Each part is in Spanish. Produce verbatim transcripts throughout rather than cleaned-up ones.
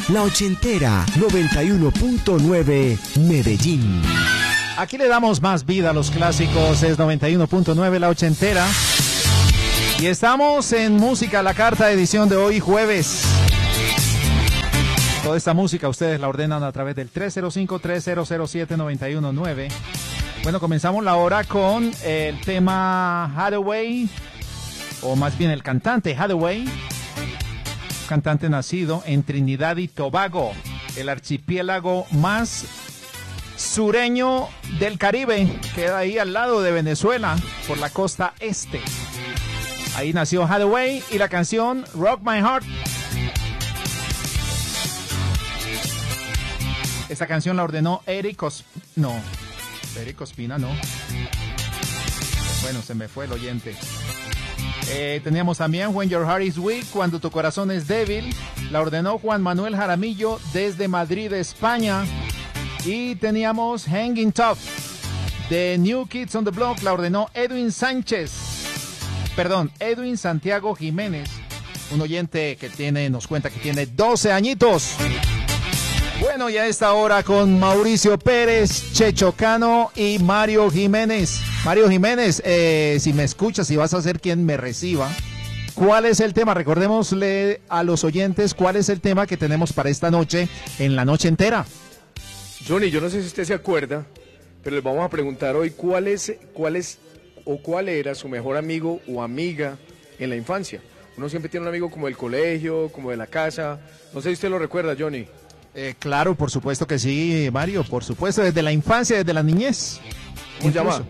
La Ochentera noventa y uno punto nueve Medellín. Aquí le damos más vida a los clásicos, es noventa y uno punto nueve La Ochentera. Y estamos en Música a la Carta, edición de hoy jueves. Toda esta música ustedes la ordenan a través del tres cero cinco, tres cero cero siete, nueve uno nueve. Bueno, comenzamos la hora con el tema Hathaway, o más bien el cantante Hathaway, cantante nacido en Trinidad y Tobago, el archipiélago más sureño del Caribe, queda ahí al lado de Venezuela, por la costa este. Ahí nació Hathaway y la canción Rock My Heart. Esta canción la ordenó Eric Os... No, Eric Ospina, no. Bueno, se me fue el oyente. Eh, teníamos también When Your Heart is Weak, Cuando tu corazón es débil. La ordenó Juan Manuel Jaramillo desde Madrid, España. Y teníamos Hanging Tough de New Kids on the Block. La ordenó Edwin Sánchez. Perdón, Edwin Santiago Jiménez. Un oyente que tiene, nos cuenta que tiene doce añitos. Bueno, y a esta hora con Mauricio Pérez, Checho Cano y Mario Jiménez. Mario Jiménez, eh, si me escuchas, si vas a ser quien me reciba, ¿cuál es el tema? Recordémosle a los oyentes cuál es el tema que tenemos para esta noche, en la noche entera. Johnny, yo no sé si usted se acuerda, pero les vamos a preguntar hoy cuál es, cuál es o cuál era su mejor amigo o amiga en la infancia. Uno siempre tiene un amigo como del colegio, como de la casa. No sé si usted lo recuerda, Johnny. Eh, claro, por supuesto que sí, Mario, por supuesto, desde la infancia, desde la niñez. ¿Cómo se llama?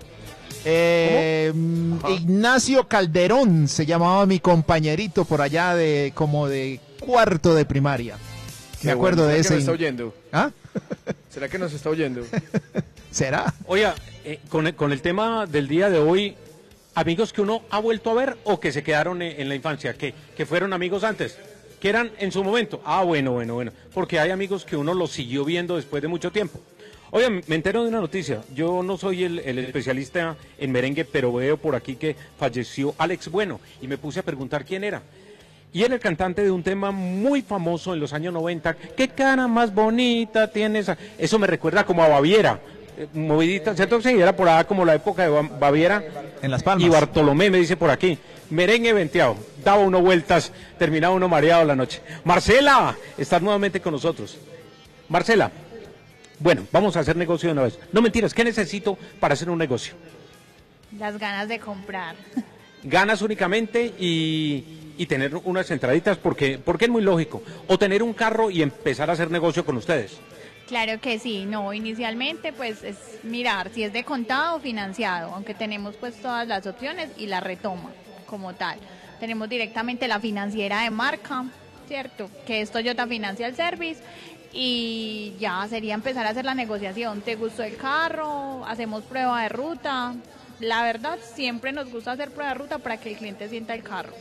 Eh, Ignacio Calderón se llamaba mi compañerito por allá de como de cuarto de primaria. Qué Me acuerdo bueno. de ¿Será ese. que nos está oyendo? ¿Ah? ¿Será que nos está oyendo? ¿Será? Oiga, eh, con, el, con el tema del día de hoy, amigos que uno ha vuelto a ver o que se quedaron en, en la infancia, que, que fueron amigos antes, que eran en su momento. Ah, bueno, bueno, bueno, porque hay amigos que uno los siguió viendo después de mucho tiempo. Oiga, me entero de una noticia. Yo no soy el, el especialista en merengue, pero veo por aquí que falleció Alex Bueno y me puse a preguntar quién era. Y era el cantante de un tema muy famoso en los años noventa. ¿Qué cara más bonita tiene esa? Eso me recuerda como a Baviera. Eh, movidita, ¿cierto? Sí, era por allá como la época de Baviera. En Las Palmas. Y Bartolomé me dice por aquí. Merengue venteado. Daba uno vueltas, terminaba uno mareado la noche. Marcela, estás nuevamente con nosotros. Marcela. Bueno, vamos a hacer negocio de una vez. No mentiras, ¿qué necesito para hacer un negocio? Las ganas de comprar. Ganas únicamente y, y tener unas entraditas, porque, porque es muy lógico. O tener un carro y empezar a hacer negocio con ustedes. Claro que sí, no, inicialmente pues es mirar si es de contado o financiado, aunque tenemos pues todas las opciones y la retoma como tal. Tenemos directamente la financiera de marca, ¿cierto? Que es Toyota Financial Service. Y ya sería empezar a hacer la negociación. ¿Te gustó el carro? Hacemos prueba de ruta. La verdad, siempre nos gusta hacer prueba de ruta para que el cliente sienta el carro.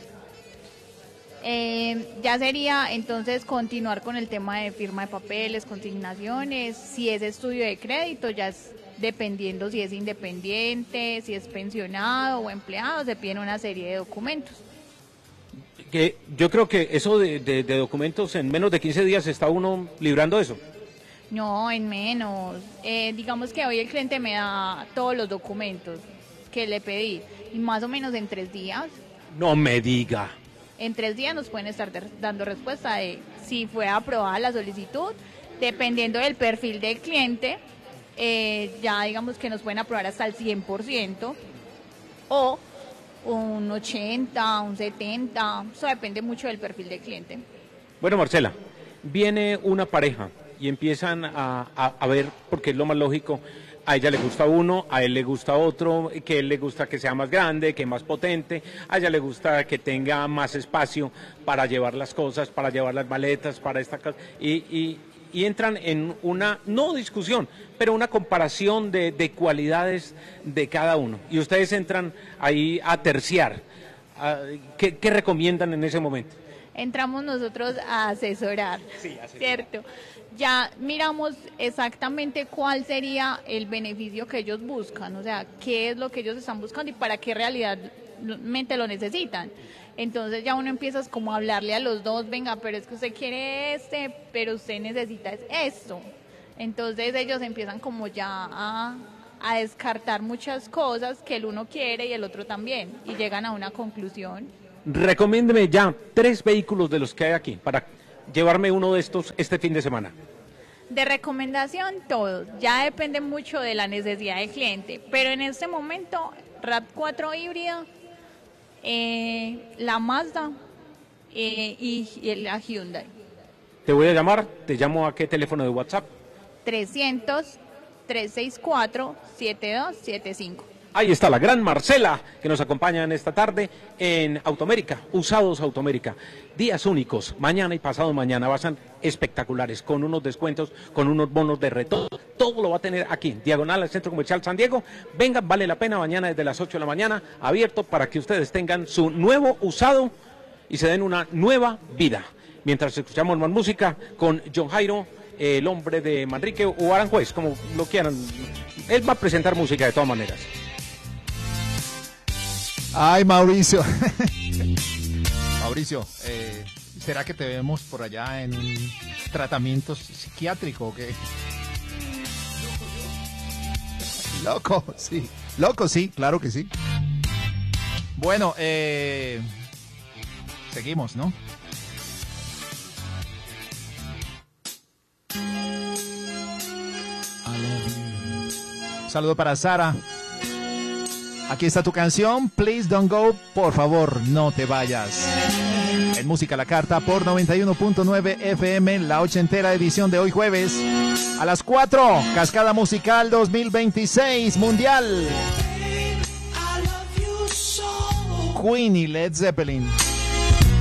Eh, ya sería entonces continuar con el tema de firma de papeles, consignaciones. Si es estudio de crédito, ya es dependiendo si es independiente, si es pensionado o empleado, se piden una serie de documentos. Que yo creo que eso de, de, de documentos en menos de quince días está uno librando eso. No, en menos. Eh, digamos que hoy el cliente me da todos los documentos que le pedí y más o menos en tres días. No me diga. En tres días nos pueden estar de, dando respuesta de si fue aprobada la solicitud, dependiendo del perfil del cliente, eh, ya digamos que nos pueden aprobar hasta el cien por ciento o un ochenta, un setenta, eso depende mucho del perfil del cliente. Bueno, Marcela, viene una pareja y empiezan a, a, a ver, porque es lo más lógico, a ella le gusta uno, a él le gusta otro, que a él le gusta que sea más grande, que más potente, a ella le gusta que tenga más espacio para llevar las cosas, para llevar las maletas, para esta cosa, y, y, y entran en una, no discusión, pero una comparación de, de cualidades de cada uno. Y ustedes entran ahí a terciar. ¿Qué, qué recomiendan en ese momento? Entramos nosotros a asesorar, sí, asesorar, ¿cierto? Ya miramos exactamente cuál sería el beneficio que ellos buscan, o sea, qué es lo que ellos están buscando y para qué realmente lo necesitan. Entonces ya uno empieza como a hablarle a los dos, venga, pero es que usted quiere este, pero usted necesita es esto. Entonces ellos empiezan como ya a, a descartar muchas cosas que el uno quiere y el otro también, y llegan a una conclusión. Recomiéndeme ya tres vehículos de los que hay aquí para llevarme uno de estos este fin de semana. De recomendación, todos. Ya depende mucho de la necesidad del cliente. Pero en este momento, RAV cuatro híbrida, eh, la Mazda eh, y, y la Hyundai. Te voy a llamar, te llamo a qué teléfono de WhatsApp. trescientos, trescientos sesenta y cuatro, setenta y dos setenta y cinco. Ahí está la gran Marcela que nos acompaña en esta tarde en Automérica, Usados Automérica. Días únicos, mañana y pasado mañana, va a ser espectaculares, con unos descuentos, con unos bonos de reto. Todo lo va a tener aquí, diagonal al Centro Comercial San Diego. Vengan, vale la pena, mañana desde las ocho de la mañana, abierto para que ustedes tengan su nuevo usado y se den una nueva vida. Mientras escuchamos más música con John Jairo, el hombre de Manrique o Aranjuez, como lo quieran. Él va a presentar música de todas maneras. Ay, Mauricio. Mauricio, eh, ¿será que te vemos por allá en un tratamiento psiquiátrico o qué? Loco, sí. Loco, sí, claro que sí. Bueno, eh, seguimos, ¿no? Un saludo para Sara. Aquí está tu canción, Please Don't Go, por favor, no te vayas. En Música a la Carta por noventa y uno punto nueve F M, la ochentera edición de hoy jueves. A las cuatro, Cascada Musical dos mil veintiséis, Mundial. Queen y Led Zeppelin.